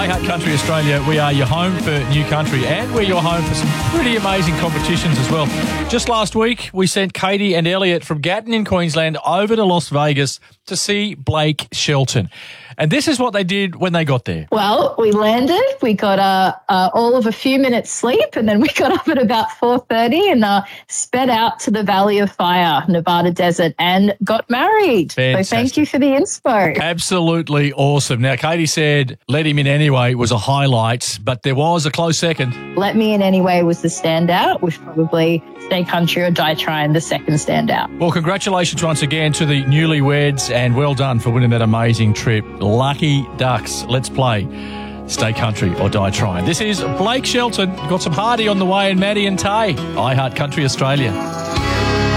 iHeart Country Australia, we are your home for new country, and we're your home for some pretty amazing competitions as well. Just last week, we sent Katie and Elliot from Gatton in Queensland over to Las Vegas to see Blake Shelton. And this is what they did when they got there. Well, we landed, we got all of a few minutes sleep, and then we got up at about 4:30 and sped out to the Valley of Fire, Nevada desert, and got married. Fantastic. So thank you for the inspo. Absolutely awesome. Now, Katie said Let Him In Anyway was a highlight, but there was a close second. Let Me In Anyway was the standout, with probably Stay Country or Die Trying the second standout. Well, congratulations once again to the newlyweds, and well done for winning that amazing trip. Lucky ducks. Let's play Stay Country or Die Trying. This is Blake Shelton. Got some Hardy on the way, and Maddie and Tay. iHeart Country Australia.